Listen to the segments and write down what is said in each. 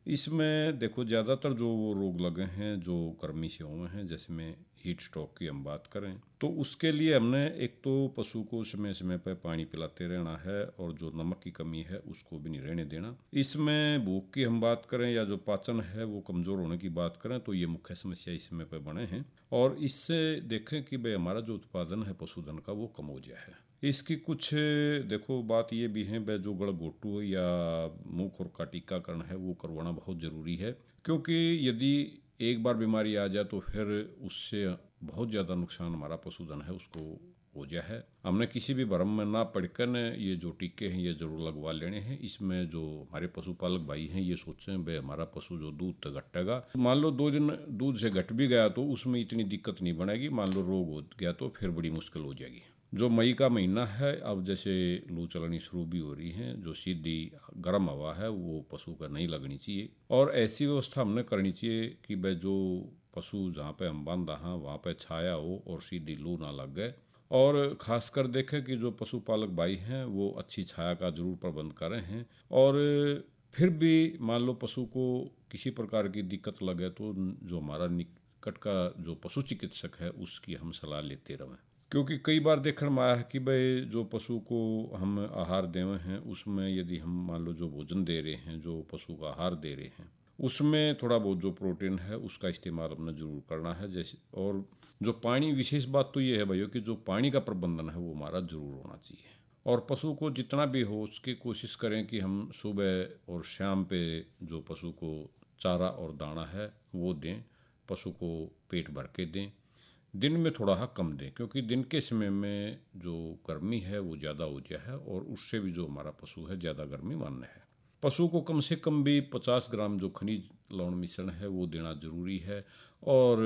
इसमें देखो ज़्यादातर जो वो रोग लगे हैं जो गर्मी से हुए हैं, जैसे में हीट स्ट्रोक की हम बात करें तो उसके लिए हमने एक तो पशु को समय समय पर पानी पिलाते रहना है और जो नमक की कमी है उसको भी नहीं रहने देना। इसमें भूख की हम बात करें या जो पाचन है वो कमज़ोर होने की बात करें तो ये मुख्य समस्या इस समय पर बने हैं। और इससे देखें कि भाई हमारा जो उत्पादन है पशुधन का वो कम हो गया है। इसकी कुछ देखो बात ये भी है भाई जो गलघोटू या मुंह खुर का टीकाकरण है वो करवाना बहुत ज़रूरी है, क्योंकि यदि एक बार बीमारी आ जाए तो फिर उससे बहुत ज़्यादा नुकसान हमारा पशुधन है उसको हो जाए है। हमने किसी भी भ्रम में ना पड़कर ये जो टीके हैं ये जरूर लगवा लेने हैं। इसमें जो हमारे पशुपालक भाई हैं ये सोचें भाई हमारा पशु जो दूध तक घटेगा, मान लो 2 दिन दूध से घट भी गया तो उसमें इतनी दिक्कत नहीं बनेगी, मान लो रोग हो गया तो फिर बड़ी मुश्किल हो जाएगी। जो मई का महीना है अब जैसे लू चलनी शुरू भी हो रही है, जो सीधी गर्म हवा है वो पशु का नहीं लगनी चाहिए और ऐसी व्यवस्था हमने करनी चाहिए कि भाई जो पशु जहाँ पे हम बांधा हैं वहाँ पे छाया हो और सीधी लू ना लग गए। और खासकर देखें कि जो पशुपालक भाई हैं वो अच्छी छाया का जरूर प्रबंध करें हैं। और फिर भी मान लो पशु को किसी प्रकार की दिक्कत लगे तो जो हमारा निकट का जो पशु चिकित्सक है उसकी हम सलाह लेते रहें, क्योंकि कई बार देखने में आया है कि भाई जो पशु को हम आहार दे रहे हैं उसमें यदि हम मान लो जो भोजन दे रहे हैं, जो पशु का आहार दे रहे हैं उसमें थोड़ा बहुत जो प्रोटीन है उसका इस्तेमाल हमने जरूर करना है। जैसे और जो पानी, विशेष बात तो ये है भाइयों कि जो पानी का प्रबंधन है वो हमारा जरूर होना चाहिए और पशु को जितना भी हो उसकी कोशिश करें कि हम सुबह और शाम पे जो पशु को चारा और दाना है वो दें, पशु को पेट भर के दें। दिन में थोड़ा कम दें, क्योंकि दिन के समय में जो गर्मी है वो ज़्यादा हो गया है और उससे भी जो हमारा पशु है ज़्यादा गर्मी मान्य है। पशु को कम से कम भी 50 ग्राम जो खनिज लवण मिश्रण है वो देना जरूरी है और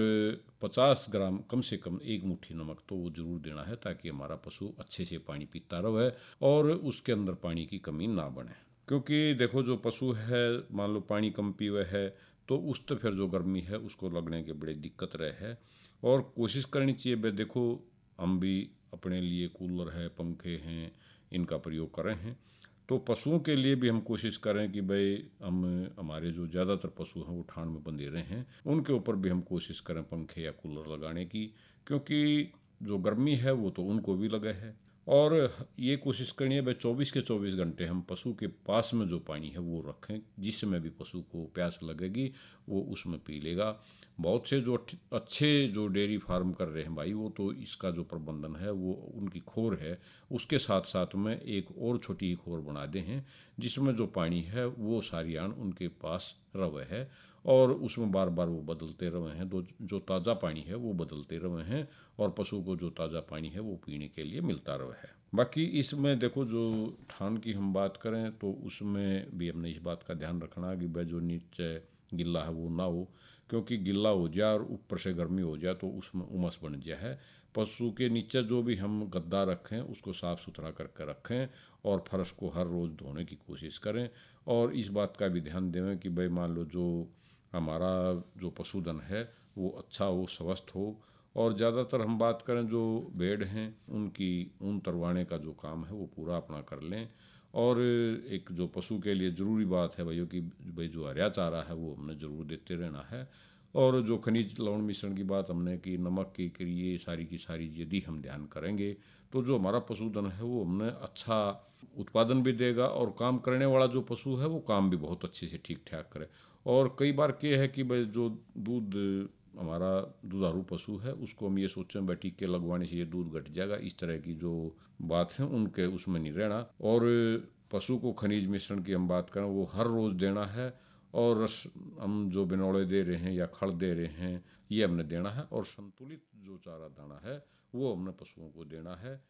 50 ग्राम कम से कम 1 मुट्ठी नमक तो वो जरूर देना है, ताकि हमारा पशु अच्छे से पानी पीता रहे और उसके अंदर पानी की कमी ना बने। क्योंकि देखो जो पशु है मान लो पानी कम पीवे है तो उस तो फिर जो गर्मी है उसको लगने के बड़े दिक्कत रहे है। और कोशिश करनी चाहिए भाई देखो हम भी अपने लिए कूलर है, पंखे हैं, इनका प्रयोग कर रहे हैं तो पशुओं के लिए भी हम कोशिश करें कि भाई हम हमारे जो ज़्यादातर पशु हैं वो ठंड में बंधे रहे हैं उनके ऊपर भी हम कोशिश करें पंखे या कूलर लगाने की, क्योंकि जो गर्मी है वो तो उनको भी लगे है। और ये कोशिश करनी है भाई 24 के 24 घंटे हम पशु के पास में जो पानी है वो रखें, जिसमें भी पशु को प्यास लगेगी वो उसमें पी लेगा। बहुत से जो अच्छे जो डेयरी फार्म कर रहे हैं भाई वो तो इसका जो प्रबंधन है वो उनकी खोर है उसके साथ साथ में एक और छोटी खोर बना दे हैं जिसमें जो पानी है वो सारियान उनके पास रवे है और उसमें बार बार वो बदलते रहे हैं, तो जो ताज़ा पानी है वो बदलते रहे हैं और पशु को जो ताज़ा पानी है वो पीने के लिए मिलता रहे है। बाकी इसमें देखो जो ठान की हम बात करें तो उसमें भी हमने इस बात का ध्यान रखना कि भाई जो नीचे गिल्ला है वो ना हो, क्योंकि गिल्ला हो जाए और ऊपर से गर्मी हो जाए तो उसमें उमस बन जाए है। पशु के नीचे जो भी हम गद्दा रखें उसको साफ़ सुथरा करके रखें और फर्श को हर रोज़ धोने की कोशिश करें और इस बात का भी ध्यान दें कि भाई मान लो जो हमारा जो पशुधन है वो अच्छा हो, स्वस्थ हो। और ज़्यादातर हम बात करें जो भेड़ हैं उनकी ऊन तरवाने का जो काम है वो पूरा अपना कर लें। और एक जो पशु के लिए ज़रूरी बात है भाइयों कि भाई जो हरा चारा है वो हमने ज़रूर देते रहना है। और जो खनिज लवण मिश्रण की बात हमने की, नमक के लिए सारी की सारी यदि हम ध्यान करेंगे तो जो हमारा पशुधन है वो हमने अच्छा उत्पादन भी देगा और काम करने वाला जो पशु है वो काम भी बहुत अच्छे से ठीक ठाक करे। और कई बार क्या है कि भाई जो दूध हमारा दुधारू पशु है उसको हम ये सोचें भाई टीके लगवाने से ये दूध घट जाएगा, इस तरह की जो बात है उनके उसमें नहीं रहना। और पशु को खनिज मिश्रण की हम बात करें वो हर रोज़ देना है और रस हम जो बिनौले दे रहे हैं या खड़ दे रहे हैं ये हमने देना है और संतुलित जो चारा दाना है वो हमने पशुओं को देना है।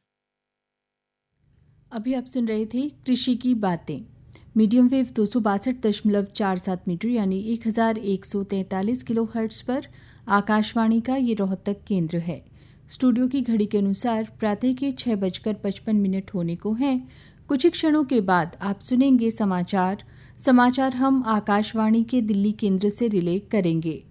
अभी आप सुन रहे थे कृषि की बातें। मीडियम वेव 262.47 मीटर यानी 1143 किलो हर्ट्ज पर आकाशवाणी का ये रोहतक केंद्र है। स्टूडियो की घड़ी के अनुसार प्रातः के 6:55 होने को हैं। कुछ ही क्षणों के बाद आप सुनेंगे समाचार हम आकाशवाणी के दिल्ली केंद्र से रिले करेंगे।